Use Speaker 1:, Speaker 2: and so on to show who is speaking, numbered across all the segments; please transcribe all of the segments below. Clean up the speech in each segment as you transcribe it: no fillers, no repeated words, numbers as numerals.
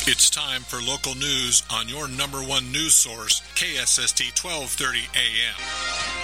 Speaker 1: It's time for local news on your number one news source, KSST 1230 AM.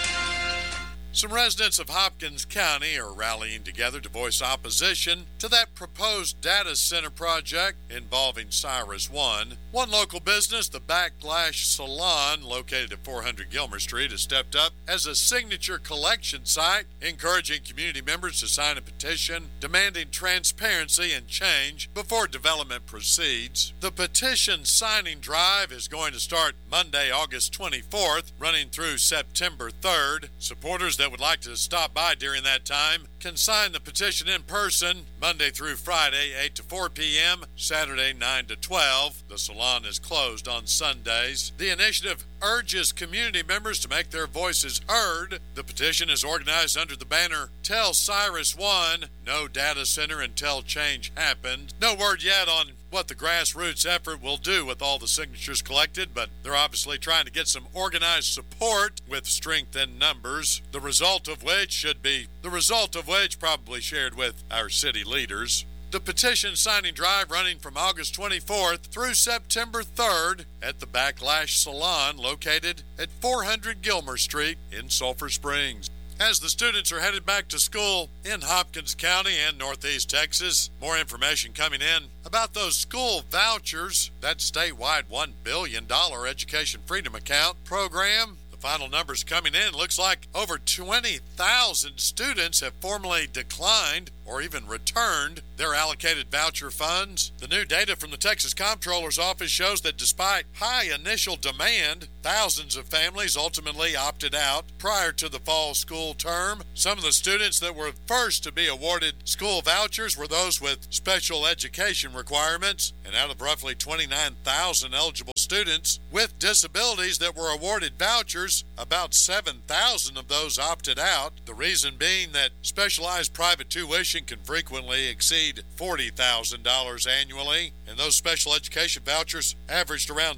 Speaker 2: Some residents of Hopkins County are rallying together to voice opposition to that proposed data center project involving CyrusOne. One local business, the Backlash Salon, located at 400 Gilmer Street, has stepped up as a signature collection site, encouraging community members to sign a petition demanding transparency and change before development proceeds. The petition signing drive is going to start Monday, August 24th, running through September 3rd. Supporters that would like to stop by during that time can sign the petition in person Monday through Friday, 8 to 4 p.m., Saturday, 9 to 12. The salon is closed on Sundays. The initiative urges community members to make their voices heard. The petition is organized under the banner, Tell CyrusOne, No Data Center Until Change Happens. No word yet on what the grassroots effort will do with all the signatures collected, but they're obviously trying to get some organized support with strength in numbers, the result of which probably shared with our city leaders. The petition signing drive running from August 24th through September 3rd at the Backlash Salon located at 400 Gilmer Street in Sulphur Springs. As the students are headed back to school in Hopkins County and Northeast Texas, more information coming in about those school vouchers, that statewide $1 billion Education Freedom Account program. The final numbers coming in, looks like over 20,000 students have formally declined or even returned their allocated voucher funds. The new data from the Texas Comptroller's Office shows that despite high initial demand, thousands of families ultimately opted out prior to the fall school term. Some of the students that were first to be awarded school vouchers were those with special education requirements, and out of roughly 29,000 eligible students with disabilities that were awarded vouchers, about 7,000 of those opted out. The reason being that specialized private tuition can frequently exceed $40,000 annually, and those special education vouchers averaged around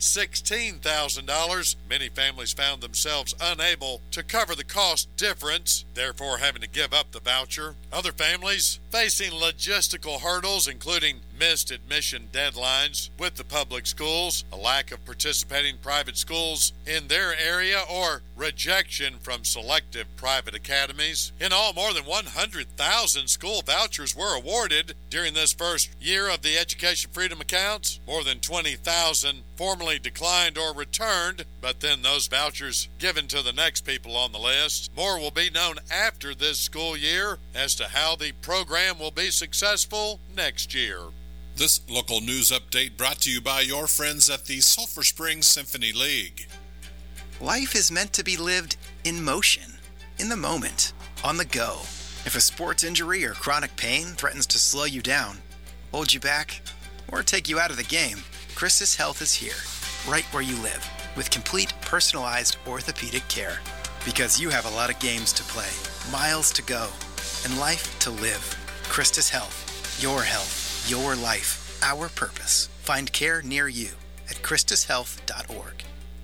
Speaker 2: $16,000. Many families found themselves unable to cover the cost difference, therefore having to give up the voucher. Other families facing logistical hurdles, including missed admission deadlines with the public schools, a lack of participating private schools in their area, or rejection from selective private academies. In all, more than 100,000 school vouchers were awarded during this first year of the Education Freedom Accounts. More than 20,000 formally declined or returned, but then those vouchers given to the next people on the list. More will be known after this school year as to how the program will be successful next year.
Speaker 1: This local news update brought to you by your friends at the Sulphur Springs Symphony League.
Speaker 3: Life is meant to be lived in motion, in the moment, on the go. If a sports injury or chronic pain threatens to slow you down, hold you back, or take you out of the game, Christus Health is here, right where you live, with complete personalized orthopedic care. Because you have a lot of games to play, miles to go, and life to live. Christus Health, your health. Your life, our purpose. Find care near you at ChristusHealth.org.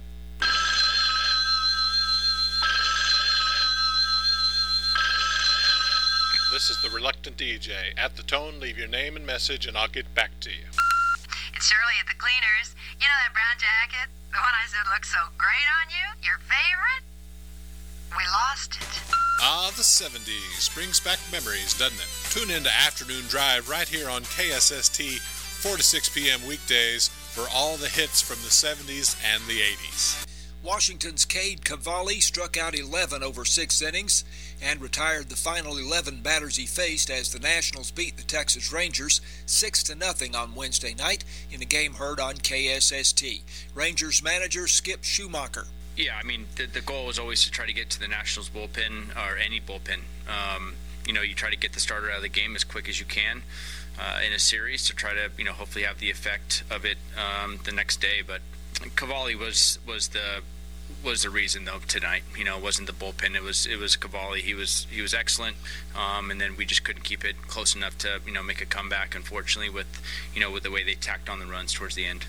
Speaker 1: This is the Reluctant DJ. At the tone, leave your name and message, and I'll get back to you.
Speaker 4: It's Shirley at the Cleaners. You know that brown jacket? The one I said looked so great on you? Your favorite? We lost it.
Speaker 1: Ah, the 70s brings back memories, doesn't it? Tune in to Afternoon Drive right here on KSST, 4 to 6 p.m. weekdays for all the hits from the 70s and the 80s.
Speaker 5: Washington's Cade Cavalli struck out 11 over 6 innings and retired the final 11 batters he faced as the Nationals beat the Texas Rangers 6-0 on Wednesday night in a game heard on KSST. Rangers manager Skip Schumacher.
Speaker 6: Yeah, I mean, the goal is always to try to get to the Nationals bullpen, or any bullpen. You try to get the starter out of the game as quick as you can in a series to try to, hopefully have the effect of it the next day. But Cavalli was the reason, though, tonight. It wasn't the bullpen. It was Cavalli. He was excellent, and then we just couldn't keep it close enough to make a comeback. Unfortunately, with the way they tacked on the runs towards the end.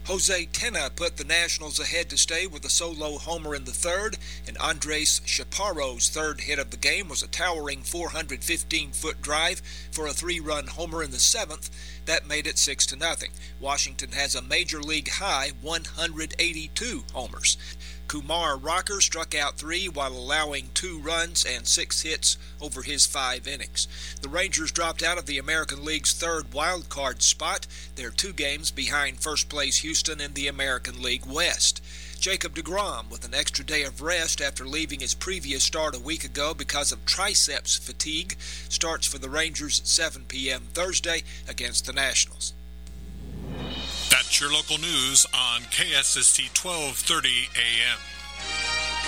Speaker 5: Jose Tena put the Nationals ahead to stay with a solo homer in the third, and Andres Chaparro's third hit of the game was a towering 415-foot drive for a 3-run homer in the seventh. That made it 6-0. Washington has a major league high 182 homers. Kumar Rocker struck out 3 while allowing 2 runs and 6 hits over his 5 innings. The Rangers dropped out of the American League's third wild card spot. They're 2 games behind first-place Houston in the American League West. Jacob deGrom with an extra day of rest after leaving his previous start a week ago because of triceps fatigue starts for the Rangers at 7 p.m. Thursday against the Nationals.
Speaker 1: That's your local news on KSST 1230 AM.